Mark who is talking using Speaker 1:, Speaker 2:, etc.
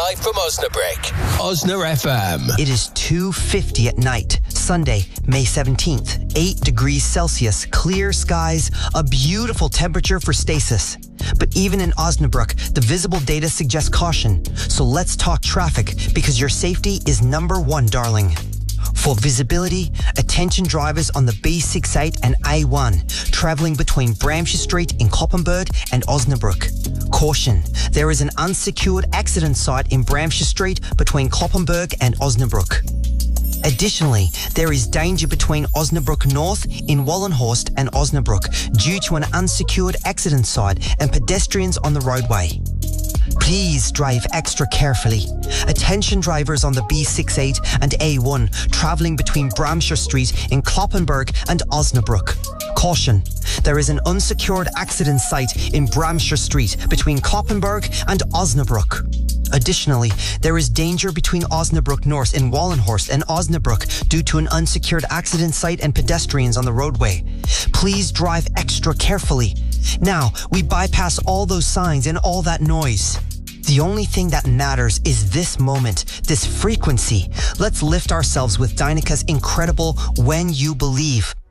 Speaker 1: live from Osnabrück. Osna FM.
Speaker 2: It is 2:50 at night, Sunday, May 17th. 8 degrees Celsius, clear skies, a beautiful temperature for stasis. But even in Osnabrück, the visible data suggests caution. So let's talk traffic, because your safety is number one, darling. For visibility, attention drivers on the B68 and A1, travelling between Bramsche Street in Kloppenburg and Osnabrück. Caution, there is an unsecured accident site in Bramsche Street between Kloppenburg and Osnabrück. Additionally, there is danger between Osnabrück North in Wallenhorst and Osnabrück due to an unsecured accident site and pedestrians on the roadway. Please drive extra carefully. Attention drivers on the B68 and A1 travelling between Bramsche Street in Kloppenburg and Osnabrück. Caution, there is an unsecured accident site in Bramsche Street between Kloppenburg and Osnabrück. Additionally, there is danger between Osnabrück North in Wallenhorst and Osnabrück due to an unsecured accident site and pedestrians on the roadway. Please drive extra carefully. Now, we bypass all those signs and all that noise. The only thing that matters is this moment, this frequency. Let's lift ourselves with Dynika's incredible When You Believe.